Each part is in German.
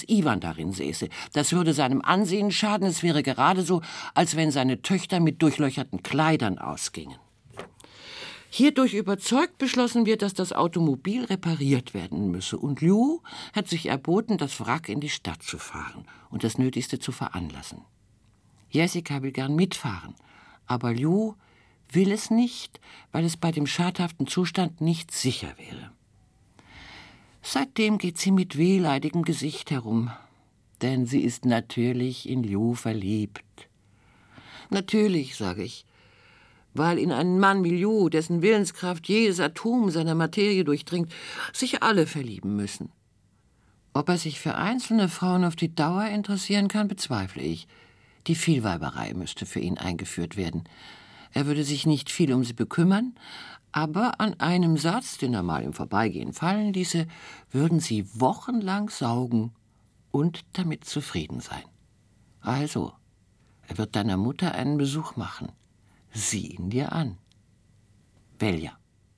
Iwan darin säße. Das würde seinem Ansehen schaden. Es wäre gerade so, als wenn seine Töchter mit durchlöcherten Kleidern ausgingen. Hierdurch überzeugt beschlossen wir, dass das Automobil repariert werden müsse. Und Liu hat sich erboten, das Wrack in die Stadt zu fahren und das Nötigste zu veranlassen. Jessica will gern mitfahren, aber Liu will es nicht, weil es bei dem schadhaften Zustand nicht sicher wäre. Seitdem geht sie mit wehleidigem Gesicht herum, denn sie ist natürlich in Liu verliebt. Natürlich, sage ich, weil in einen Mann wie Liu, dessen Willenskraft jedes Atom seiner Materie durchdringt, sich alle verlieben müssen. Ob er sich für einzelne Frauen auf die Dauer interessieren kann, bezweifle ich. Die Vielweiberei müsste für ihn eingeführt werden. Er würde sich nicht viel um sie bekümmern, aber an einem Satz, den er mal im Vorbeigehen fallen ließe, würden sie wochenlang saugen und damit zufrieden sein. Also, er wird deiner Mutter einen Besuch machen. Sieh ihn dir an. Velja.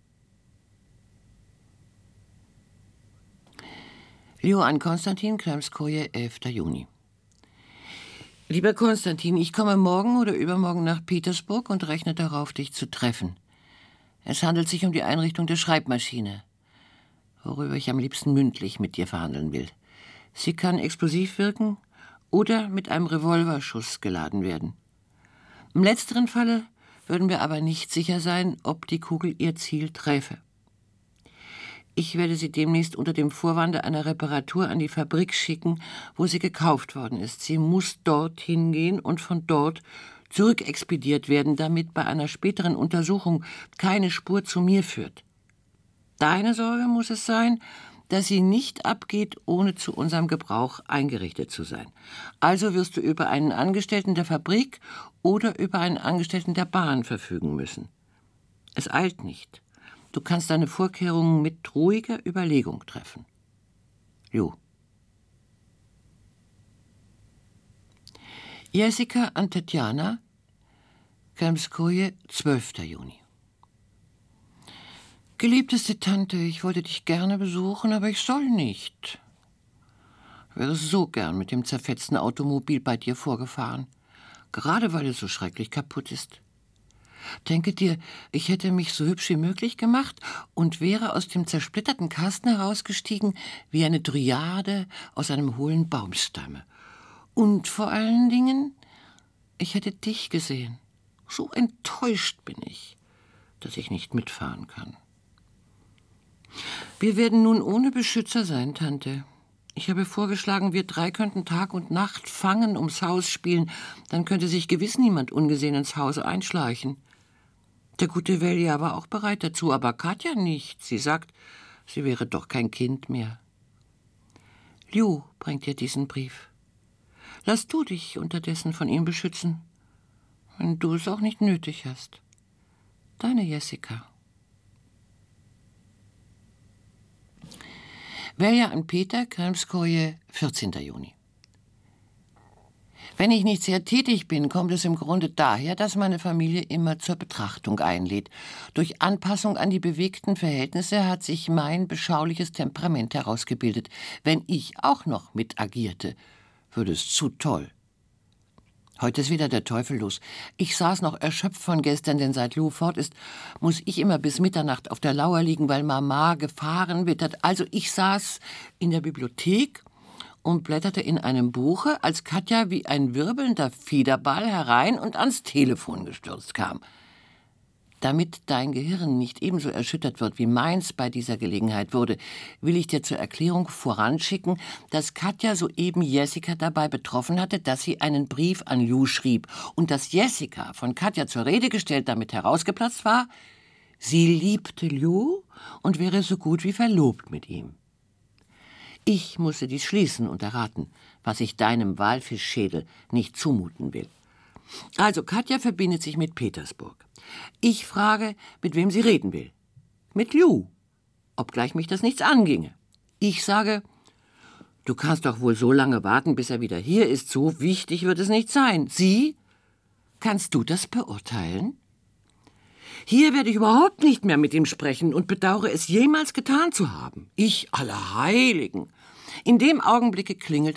Liu an Konstantin, Kremskoje, 11. Juni. Lieber Konstantin, ich komme morgen oder übermorgen nach Petersburg und rechne darauf, dich zu treffen. Es handelt sich um die Einrichtung der Schreibmaschine, worüber ich am liebsten mündlich mit dir verhandeln will. Sie kann explosiv wirken oder mit einem Revolverschuss geladen werden. Im letzteren Falle würden wir aber nicht sicher sein, ob die Kugel ihr Ziel träfe. Ich werde sie demnächst unter dem Vorwande einer Reparatur an die Fabrik schicken, wo sie gekauft worden ist. Sie muss dorthin gehen und von dort zurückexpediert werden, damit bei einer späteren Untersuchung keine Spur zu mir führt. Deine Sorge muss es sein, dass sie nicht abgeht, ohne zu unserem Gebrauch eingerichtet zu sein. Also wirst du über einen Angestellten der Fabrik oder über einen Angestellten der Bahn verfügen müssen. Es eilt nicht. Du kannst deine Vorkehrungen mit ruhiger Überlegung treffen. Liu. Jessica an Tatjana, Kremskoje, 12. Juni. Geliebteste Tante, ich wollte dich gerne besuchen, aber ich soll nicht. Ich wäre so gern mit dem zerfetzten Automobil bei dir vorgefahren, gerade weil es so schrecklich kaputt ist. Denke dir, ich hätte mich so hübsch wie möglich gemacht und wäre aus dem zersplitterten Kasten herausgestiegen wie eine Dryade aus einem hohlen Baumstamme. Und vor allen Dingen, ich hätte dich gesehen. So enttäuscht bin ich, dass ich nicht mitfahren kann. Wir werden nun ohne Beschützer sein, Tante. Ich habe vorgeschlagen, wir drei könnten Tag und Nacht Fangen ums Haus spielen. Dann könnte sich gewiss niemand ungesehen ins Haus einschleichen. Der gute Velja war auch bereit dazu, aber Katja nicht. Sie sagt, sie wäre doch kein Kind mehr. Liu bringt dir diesen Brief. Lass du dich unterdessen von ihm beschützen, wenn du es auch nicht nötig hast. Deine Jessica. Velja an Peter, Kremskoje, 14. Juni. Wenn ich nicht sehr tätig bin, kommt es im Grunde daher, dass meine Familie immer zur Betrachtung einlädt. Durch Anpassung an die bewegten Verhältnisse hat sich mein beschauliches Temperament herausgebildet. Wenn ich auch noch mit agierte, würde es zu toll. Heute ist wieder der Teufel los. Ich saß noch erschöpft von gestern, denn seit Liu fort ist, muss ich immer bis Mitternacht auf der Lauer liegen, weil Mama Gefahren wittert. Also ich saß in der Bibliothek und blätterte in einem Buche, als Katja wie ein wirbelnder Federball herein und ans Telefon gestürzt kam. Damit dein Gehirn nicht ebenso erschüttert wird, wie meins bei dieser Gelegenheit wurde, will ich dir zur Erklärung voranschicken, dass Katja soeben Jessica dabei betroffen hatte, dass sie einen Brief an Liu schrieb und dass Jessica, von Katja zur Rede gestellt, damit herausgeplatzt war, sie liebte Liu und wäre so gut wie verlobt mit ihm. Ich musste dies schließen und erraten, was ich deinem Walfischschädel nicht zumuten will. Also Katja verbindet sich mit Petersburg. Ich frage, mit wem sie reden will. Mit Liu, obgleich mich das nichts anginge. Ich sage, du kannst doch wohl so lange warten, bis er wieder hier ist. So wichtig wird es nicht sein. Sie? Kannst du das beurteilen? Hier werde ich überhaupt nicht mehr mit ihm sprechen und bedauere es jemals getan zu haben. Ich, Allerheiligen. In dem Augenblicke klingelt